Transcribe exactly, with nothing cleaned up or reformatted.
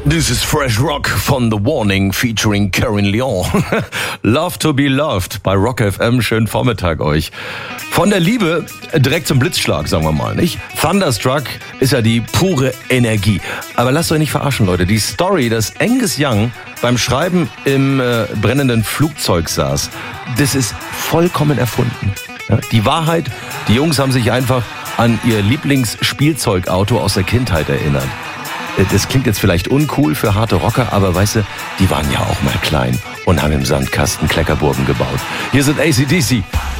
This is Fresh Rock von The Warning featuring Karen Leon. Love to be loved bei Rock F M. Schönen Vormittag euch. Von der Liebe direkt zum Blitzschlag, sagen wir mal, nicht? Thunderstruck ist ja die pure Energie. Aber lasst euch nicht verarschen, Leute. Die Story, dass Angus Young beim Schreiben im äh, brennenden Flugzeug saß, das ist vollkommen erfunden. Ja, die Wahrheit, die Jungs haben sich einfach an ihr Lieblingsspielzeugauto aus der Kindheit erinnert. Das klingt jetzt vielleicht uncool für harte Rocker, aber weißt du, die waren ja auch mal klein und haben im Sandkasten Kleckerburgen gebaut. Hier sind A C D C.